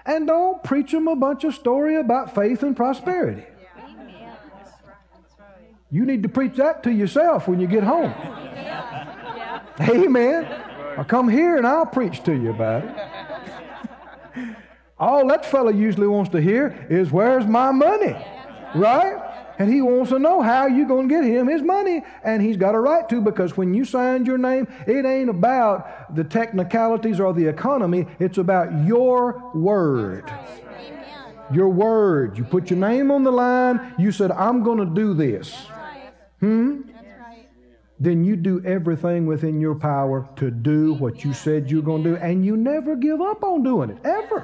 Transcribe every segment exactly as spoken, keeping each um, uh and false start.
And don't preach them a bunch of story about faith and prosperity. You need to preach that to yourself when you get home. Amen. Or come here and I'll preach to you about it. All that fellow usually wants to hear is, where's my money? Right? And he wants to know how you're going to get him his money. And he's got a right to, because when you signed your name, it ain't about the technicalities or the economy. It's about your word. Your word. You put your name on the line. You said, I'm going to do this. Hmm? Then you do everything within your power to do what you said you're going to do. And you never give up on doing it. Ever.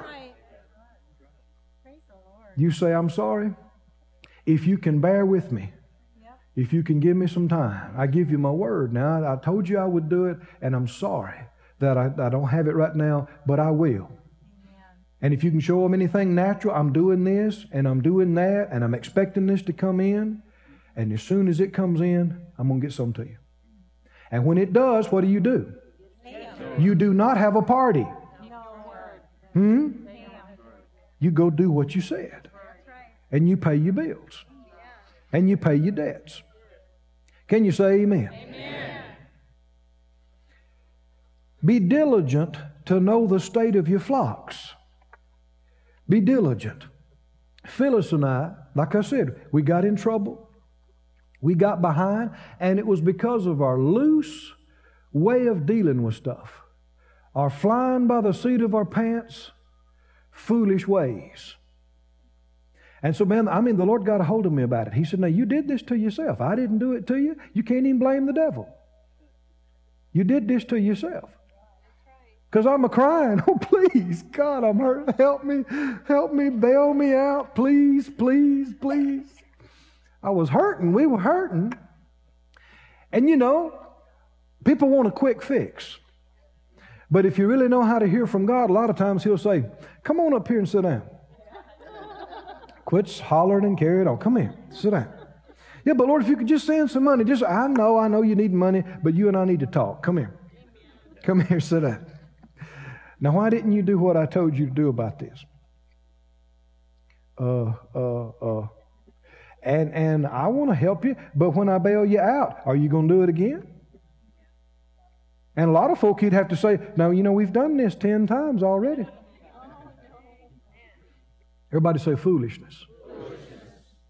You say, I'm sorry. If you can bear with me, if you can give me some time, I give you my word. Now, I, I told you I would do it, and I'm sorry that I, I don't have it right now, but I will. Amen. And if you can show them anything natural, I'm doing this, and I'm doing that, and I'm expecting this to come in, and as soon as it comes in, I'm going to get some to you. And when it does, what do you do? You do not have a party. Hmm? You go do what you said. And you pay your bills. And you pay your debts. Can you say amen? Amen. Be diligent to know the state of your flocks. Be diligent. Phyllis and I, like I said, we got in trouble. We got behind. And it was because of our loose way of dealing with stuff. Our flying by the seat of our pants, foolish ways. And so, man, I mean, the Lord got a hold of me about it. He said, now, you did this to yourself. I didn't do it to you. You can't even blame the devil. You did this to yourself. Because I'm a crying, oh, please, God, I'm hurt. Help me. Help me. Bail me out. Please, please, please. I was hurting. We were hurting. And, you know, people want a quick fix. But if you really know how to hear from God, a lot of times He'll say, come on up here and sit down. Quit hollering and carrying on. Come here. Sit down. Yeah, but Lord, if you could just send some money. Just, I know, I know you need money, but you and I need to talk. Come here. Come here, sit down. Now, why didn't you do what I told you to do about this? Uh, uh, uh. And, and I want to help you, but when I bail you out, are you going to do it again? And a lot of folk, he'd have to say, no, you know, we've done this ten times already. Everybody say foolishness. Foolishness.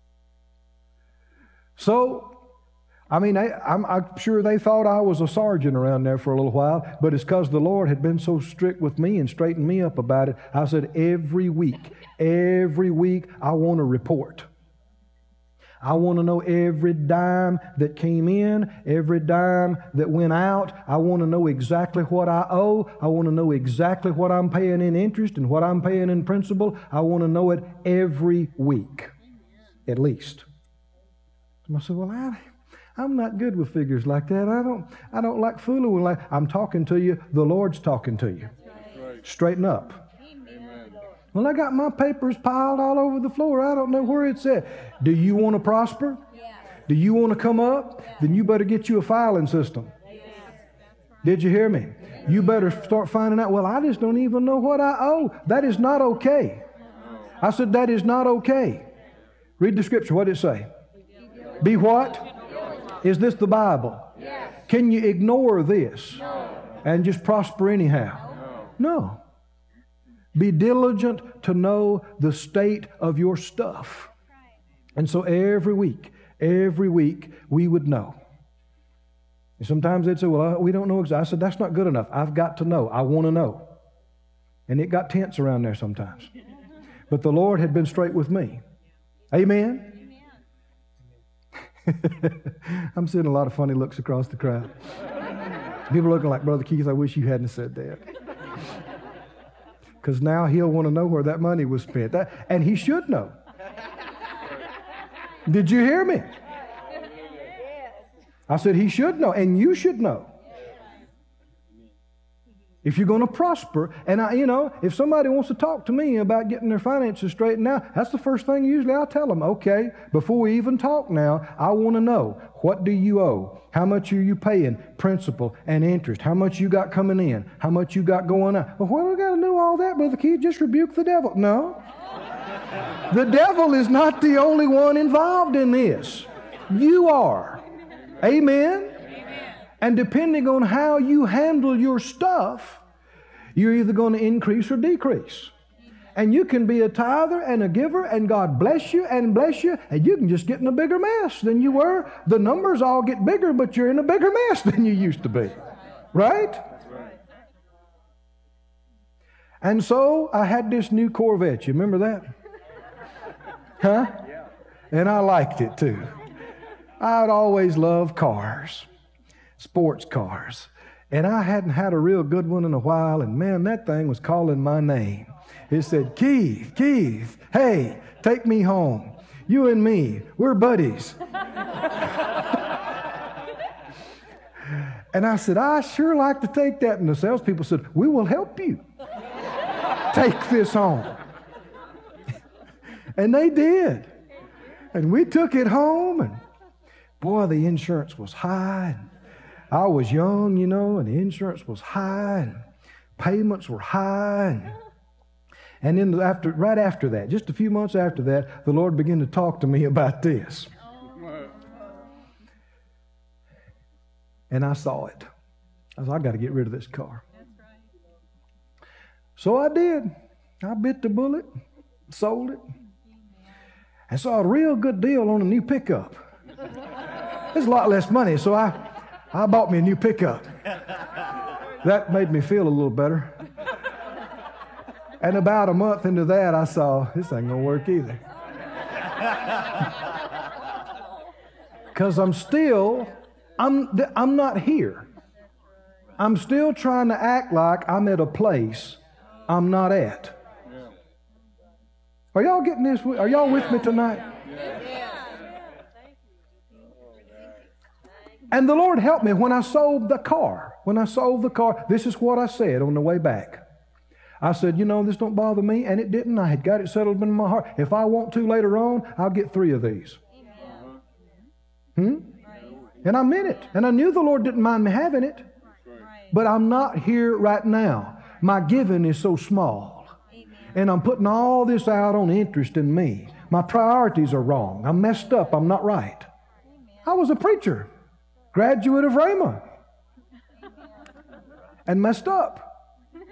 So, I mean, I, I'm, I'm sure they thought I was a sergeant around there for a little while, but it's because the Lord had been so strict with me and straightened me up about it. I said, every week, every week, I want a report. I want to know every dime that came in, every dime that went out. I want to know exactly what I owe. I want to know exactly what I'm paying in interest and what I'm paying in principal. I want to know it every week, at least. I said, well, I, I'm not good with figures like that. I don't, I don't like fooling with like. I'm talking to you. The Lord's talking to you. Straighten up. Well, I got my papers piled all over the floor. I don't know where it's at. Do you want to prosper? Yeah. Do you want to come up? Yeah. Then you better get you a filing system. Yeah. Did you hear me? Yeah. You better start finding out, well, I just don't even know what I owe. That is not okay. No. I said, that is not okay. Read the scripture. What did it say? Be what? Is this the Bible? Yes. Can you ignore this no. and just prosper anyhow? No. no. Be diligent to know the state of your stuff. And so every week, every week, we would know. And sometimes they'd say, well, we don't know exactly. I said, that's not good enough. I've got to know. I want to know. And it got tense around there sometimes. But the Lord had been straight with me. Amen? Amen. I'm seeing a lot of funny looks across the crowd. People looking like, Brother Keith, I wish you hadn't said that. Because now he'll want to know where that money was spent. That, and he should know. Did you hear me? I said he should know, and you should know. If you're going to prosper, and I, you know, if somebody wants to talk to me about getting their finances straightened out, that's the first thing usually I'll tell them. Okay, before we even talk now, I want to know, what do you owe? How much are you paying? Principal and interest. How much you got coming in? How much you got going out? Well, what do I got to know all that, Brother Keith? Just rebuke the devil. No. The devil is not the only one involved in this. You are. Amen? And depending on how you handle your stuff, you're either going to increase or decrease. And you can be a tither and a giver, and God bless you and bless you, and you can just get in a bigger mess than you were. The numbers all get bigger, but you're in a bigger mess than you used to be. Right? And so I had this new Corvette. You remember that? Huh? And I liked it too. I'd always loved cars. Sports cars. And I hadn't had a real good one in a while, and man, that thing was calling my name. It said, Keith, Keith, hey, take me home. You and me, we're buddies. And I said, I sure like to take that. And the salespeople said, we will help you take this home. And they did. And we took it home, and boy, the insurance was high. I was young, you know, and the insurance was high, and payments were high. And, and then after, right after that, just a few months after that, the Lord began to talk to me about this. And I saw it. I said, I got to get rid of this car. So I did. I bit the bullet, sold it, and saw a real good deal on a new pickup. It's a lot less money, so I... I bought me a new pickup. That made me feel a little better. And about a month into that, I saw, this ain't going to work either. Because I'm still, I'm, I'm not here. I'm still trying to act like I'm at a place I'm not at. Are y'all getting this? Are y'all with me tonight? And the Lord helped me when I sold the car. When I sold the car, this is what I said on the way back. I said, you know, this don't bother me, and it didn't. I had got it settled in my heart. If I want to later on, I'll get three of these. Hmm? And I meant it. And I knew the Lord didn't mind me having it. But I'm not here right now. My giving is so small. And I'm putting all this out on interest in me. My priorities are wrong. I'm messed up. I'm not right. I was a preacher. Graduate of Rhema, and messed up.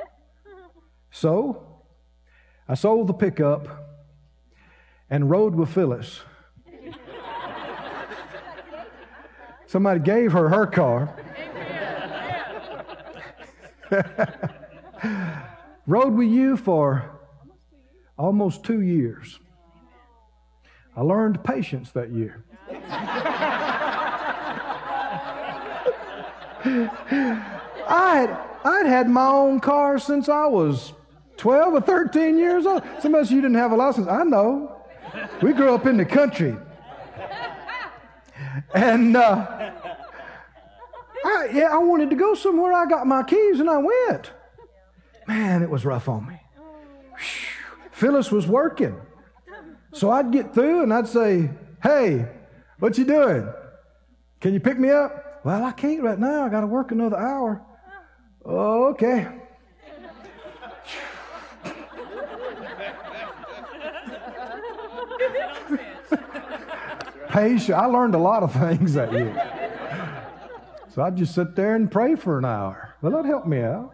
So I sold the pickup and rode with Phyllis. Somebody gave her her car. Rode with you for almost two years. I learned patience that year. I had, I'd had my own car since I was twelve or thirteen years old. Somebody said, you didn't have a license. I know. We grew up in the country. And uh, I, yeah, I wanted to go somewhere. I got my keys and I went. Man, it was rough on me. Phyllis was working. So I'd get through and I'd say, hey, what you doing? Can you pick me up? Well, I can't right now. I got to work another hour. Oh, okay. Patience. I learned a lot of things that year. So I'd just sit there and pray for an hour. Well, that helped me out.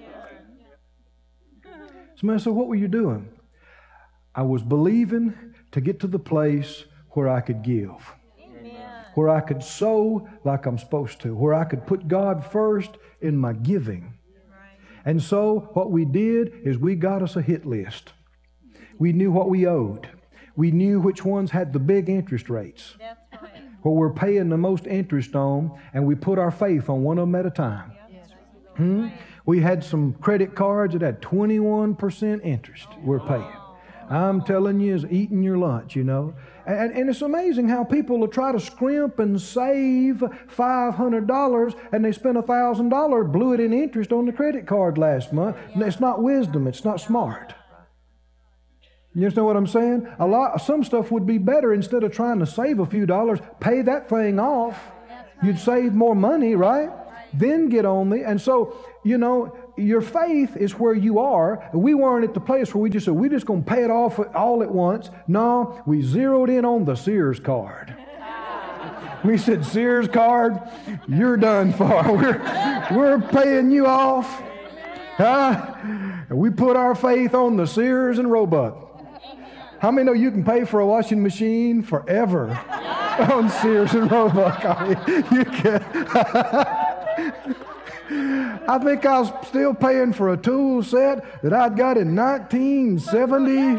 Somebody said, what were you doing? I was believing to get to the place where I could give. Where I could sow like I'm supposed to, where I could put God first in my giving. And so what we did is we got us a hit list. We knew what we owed. We knew which ones had the big interest rates. That's right. Where we're paying the most interest on, and we put our faith on one of them at a time. Hmm? We had some credit cards that had twenty-one percent interest we're paying. I'm telling you, is eating your lunch, you know. And, and it's amazing how people will try to scrimp and save five hundred dollars and they spent one thousand dollars, blew it in interest on the credit card last month. It's not wisdom. It's not smart. You understand what I'm saying? A lot, some stuff would be better instead of trying to save a few dollars, pay that thing off. You'd save more money, right? Then get on the, and so, you know, your faith is where you are. We weren't at the place where we just said, we're just going to pay it off all at once. No, we zeroed in on the Sears card. We said, Sears card, you're done for. We're, we're paying you off. Huh? And we put our faith on the Sears and Roebuck. How many know you can pay for a washing machine forever on Sears and Roebuck? I mean, you can. I think I was still paying for a tool set that I'd got in nineteen seventy-eight.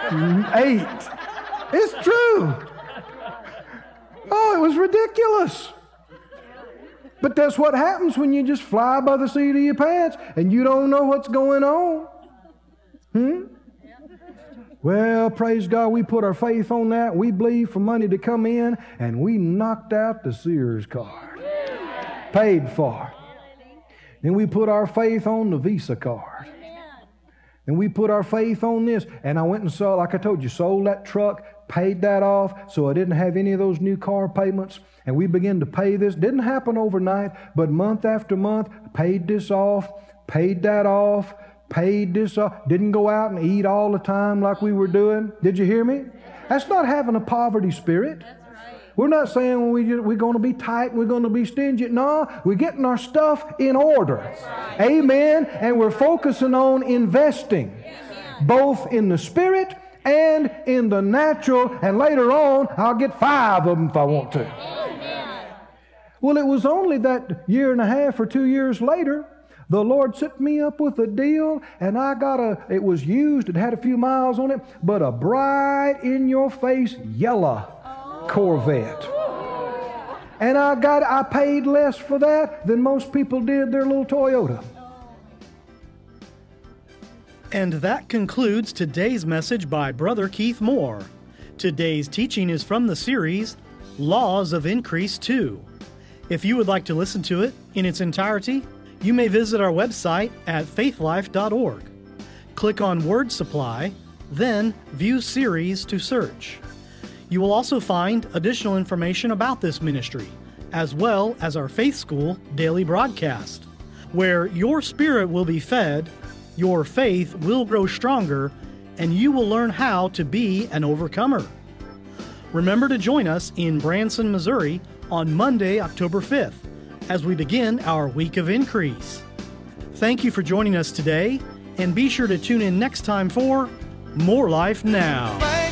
It's true. Oh, it was ridiculous. But that's what happens when you just fly by the seat of your pants and you don't know what's going on. Hmm? Well, praise God, we put our faith on that. We believed for money to come in, and we knocked out the Sears card. Paid for. Then we put our faith on the Visa card. And we put our faith on this. And I went and saw, like I told you, sold that truck, paid that off, so I didn't have any of those new car payments. And we began to pay this. Didn't happen overnight, but month after month, paid this off, paid that off, paid this off. Didn't go out and eat all the time like we were doing. Did you hear me? That's not having a poverty spirit. We're not saying we just, we're going to be tight, we're going to be stingy. No, we're getting our stuff in order. Amen. And we're focusing on investing, both in the spirit and in the natural. And later on, I'll get five of them if I want to. Well, it was only that year and a half or two years later, the Lord set me up with a deal, and I got a, it was used, it had a few miles on it, but a bright in-your-face yellow Corvette. And I got, I paid less for that than most people did their little Toyota. And that concludes today's message by Brother Keith Moore. Today's teaching is from the series, Laws of Increase two. If you would like to listen to it in its entirety, you may visit our website at faithlife dot org. Click on Word Supply, then View Series to search. You will also find additional information about this ministry, as well as our Faith School daily broadcast, where your spirit will be fed, your faith will grow stronger, and you will learn how to be an overcomer. Remember to join us in Branson, Missouri on Monday, October fifth, as we begin our Week of Increase. Thank you for joining us today, and be sure to tune in next time for More Life Now.